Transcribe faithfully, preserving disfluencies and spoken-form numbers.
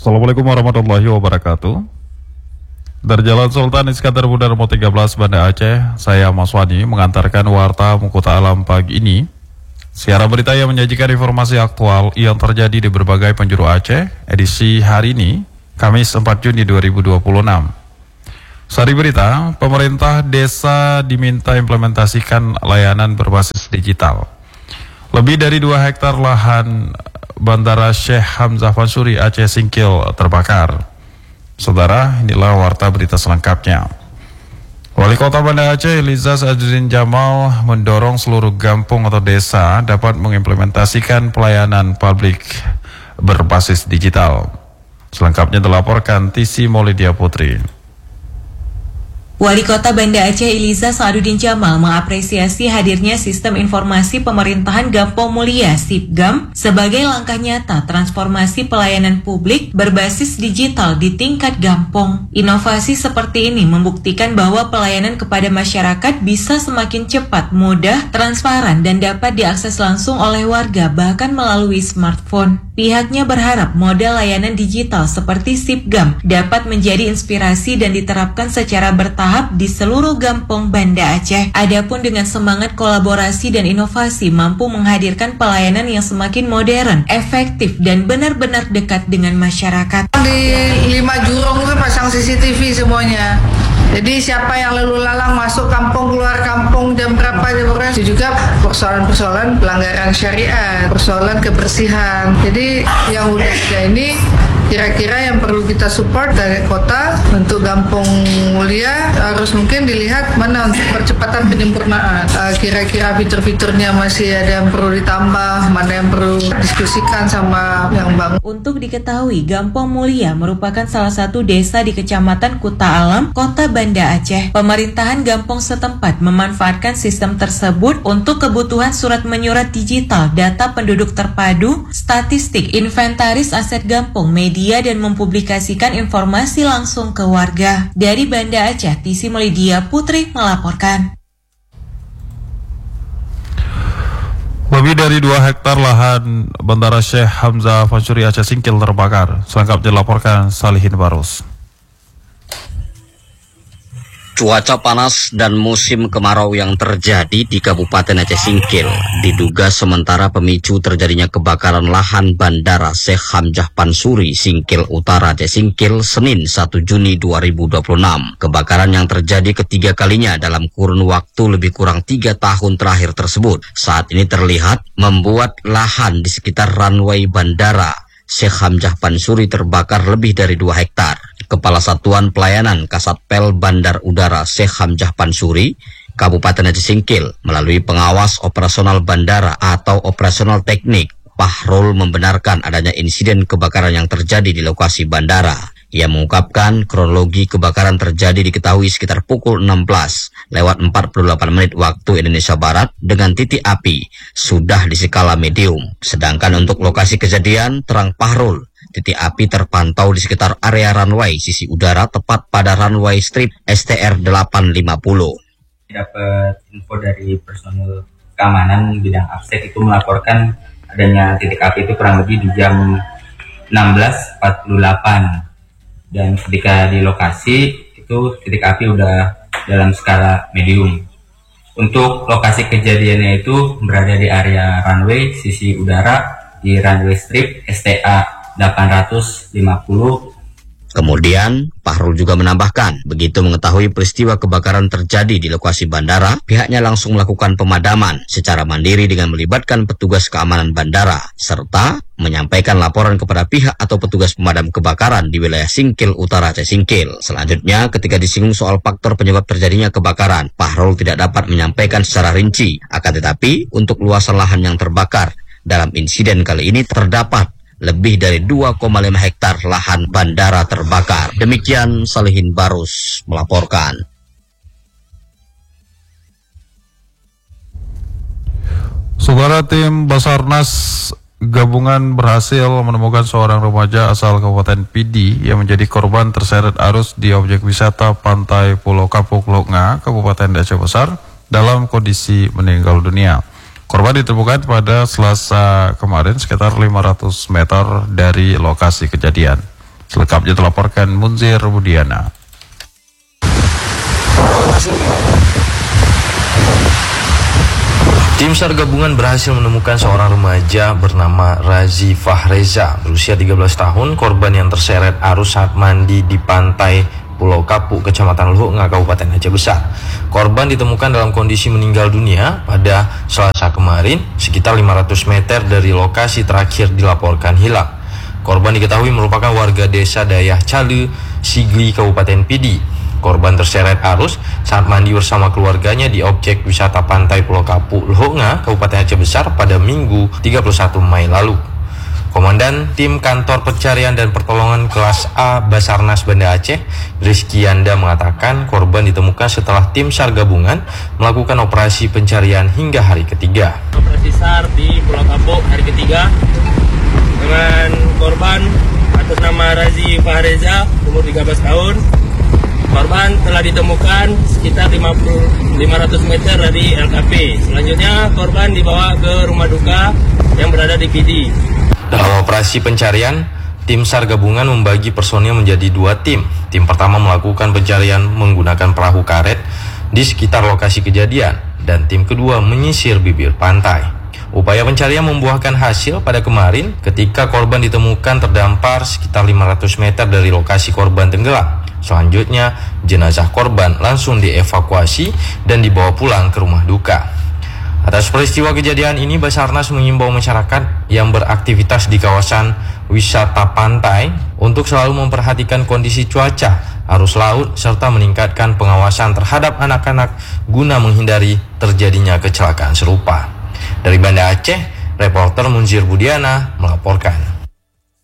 Assalamualaikum warahmatullahi wabarakatuh. Dari Jalan Sultan Iskandar Muda nomor tiga belas Banda Aceh, saya Mas Wani mengantarkan warta Mukuta Alam pagi ini. Siaran berita yang menyajikan informasi aktual yang terjadi di berbagai penjuru Aceh, edisi hari ini, Kamis empat Juni dua ribu dua puluh enam. Sari berita, pemerintah desa diminta implementasikan layanan berbasis digital. Lebih dari dua hektar lahan Bandara Syekh Hamzah Pansuri Aceh Singkil terbakar. Saudara, inilah warta berita selengkapnya. Wali Kota Banda Aceh Elizas Azudin Jamal mendorong seluruh kampung atau desa dapat mengimplementasikan pelayanan publik berbasis digital. Selengkapnya dilaporkan Tisi Maulidia Putri. Wali Kota Banda Aceh Elizas Azudin Jamal mengapresiasi hadirnya Sistem Informasi Pemerintahan Gampong Mulia S I P G A M sebagai langkah nyata transformasi pelayanan publik berbasis digital di tingkat Gampong. Inovasi seperti ini membuktikan bahwa pelayanan kepada masyarakat bisa semakin cepat, mudah, transparan, dan dapat diakses langsung oleh warga bahkan melalui smartphone. Pihaknya berharap model layanan digital seperti S I P G A M dapat menjadi inspirasi dan diterapkan secara bertahap di seluruh Gampong Banda Aceh. Adapun dengan semangat kolaborasi dan inovasi mampu menghadirkan pelayanan yang semakin modern, efektif, dan benar-benar dekat dengan masyarakat. Di lima jurong itu pasang C C T V semuanya. Jadi siapa yang lalu lalang masuk kampung, keluar kampung, jam berapa, jam berapa. Itu juga persoalan-persoalan pelanggaran syariat, persoalan kebersihan. Jadi yang udah ada ini kira-kira yang perlu kita support dari kota untuk Gampong Mulia harus mungkin dilihat mana untuk percepatan penyempurnaan. Uh, kira-kira fitur-fiturnya masih ada yang perlu ditambah, mana yang perlu diskusikan sama yang bangun. Untuk diketahui, Gampong Mulia merupakan salah satu desa di Kecamatan Kuta Alam, Kota Banda Aceh. Pemerintahan Gampong setempat memanfaatkan sistem tersebut untuk kebutuhan surat menyurat digital, data penduduk terpadu, statistik, inventaris aset Gampong, media, dan mempublikasikan informasi langsung ke warga. Dari Banda Aceh, Tisi Maulidia Putri melaporkan. Lebih dari dua hektar lahan Bandara Syekh Hamzah Pansuri Aceh Singkil terbakar. Selengkapnya dilaporkan Salihin Barus. Cuaca panas dan musim kemarau yang terjadi di Kabupaten Aceh Singkil diduga sementara pemicu terjadinya kebakaran lahan Bandara Syekh Hamzah Pansuri Singkil Utara Aceh Singkil Senin satu Juni dua ribu dua puluh enam. Kebakaran yang terjadi ketiga kalinya dalam kurun waktu lebih kurang tiga tahun terakhir tersebut saat ini terlihat membuat lahan di sekitar runway Bandara Syekh Hamzah Pansuri terbakar lebih dari dua hektar. Kepala Satuan Pelayanan Kasatpel Bandar Udara Syekh Hamzah Pansuri, Kabupaten Aceh Singkil, melalui pengawas operasional bandara atau operasional teknik, Pahrul membenarkan adanya insiden kebakaran yang terjadi di lokasi bandara. Ia mengungkapkan kronologi kebakaran terjadi diketahui sekitar pukul enam belas lewat empat puluh delapan menit waktu Indonesia Barat dengan titik api sudah di skala medium. Sedangkan untuk lokasi kejadian, terang Pahrul, titik api terpantau di sekitar area runway sisi udara tepat pada runway strip S T R delapan lima puluh. Dapat info dari personel keamanan bidang AFSEC itu melaporkan adanya titik api itu kurang lebih di jam enam belas empat puluh delapan. Dan ketika di lokasi itu titik api udah dalam skala medium. Untuk lokasi kejadiannya itu berada di area runway sisi udara di runway strip S T A delapan ratus lima puluh. Kemudian, Pahrul juga menambahkan, begitu mengetahui peristiwa kebakaran terjadi di lokasi bandara, pihaknya langsung melakukan pemadaman secara mandiri dengan melibatkan petugas keamanan bandara, serta menyampaikan laporan kepada pihak atau petugas pemadam kebakaran di wilayah Singkil Utara Aceh Singkil. Selanjutnya, ketika disinggung soal faktor penyebab terjadinya kebakaran, Pahrul tidak dapat menyampaikan secara rinci. Akan tetapi, untuk luasan lahan yang terbakar, dalam insiden kali ini terdapat lebih dari dua koma lima hektar lahan bandara terbakar. Demikian Salihin Barus melaporkan. Saudara, tim Basarnas gabungan berhasil menemukan seorang remaja asal Kabupaten Pidi yang menjadi korban terseret arus di objek wisata Pantai Pulau Kapuk Loknga, Kabupaten Aceh Besar, dalam kondisi meninggal dunia. Korban ditemukan pada Selasa kemarin sekitar lima ratus meter dari lokasi kejadian. Selengkapnya dilaporkan Munzir Budiana. Tim SAR gabungan berhasil menemukan seorang remaja bernama Razi Fahreza berusia tiga belas tahun, korban yang terseret arus saat mandi di pantai Pulau Kapuk, Kecamatan Luhunga, Kabupaten Aceh Besar. Korban ditemukan dalam kondisi meninggal dunia pada Selasa kemarin, sekitar lima ratus meter dari lokasi terakhir dilaporkan hilang. Korban diketahui merupakan warga desa Dayah Cale, Sigli, Kabupaten Pidi. Korban terseret arus saat mandi bersama keluarganya di objek wisata pantai Pulau Kapuk, Luhunga, Kabupaten Aceh Besar pada Minggu tiga puluh satu Mei lalu. Komandan Tim Kantor Pencarian dan Pertolongan Kelas A Basarnas Banda Aceh, Rizky Yanda, mengatakan korban ditemukan setelah tim SAR gabungan melakukan operasi pencarian hingga hari ketiga. Operasi SAR di Pulau Kapuk hari ketiga dengan korban atas nama Razi Fahreza, umur tiga belas tahun. Korban telah ditemukan sekitar lima ratus meter dari L K P. Selanjutnya korban dibawa ke rumah duka yang berada di P D. Dalam operasi pencarian, tim SAR gabungan membagi personil menjadi dua tim. Tim pertama melakukan pencarian menggunakan perahu karet di sekitar lokasi kejadian, dan tim kedua menyisir bibir pantai. Upaya pencarian membuahkan hasil pada kemarin ketika korban ditemukan terdampar sekitar lima ratus meter dari lokasi korban tenggelam. Selanjutnya, jenazah korban langsung dievakuasi dan dibawa pulang ke rumah duka. Atas peristiwa kejadian ini, Basarnas mengimbau masyarakat yang beraktivitas di kawasan wisata pantai untuk selalu memperhatikan kondisi cuaca, arus laut, serta meningkatkan pengawasan terhadap anak-anak guna menghindari terjadinya kecelakaan serupa. Dari Banda Aceh, reporter Munzir Budiana melaporkan.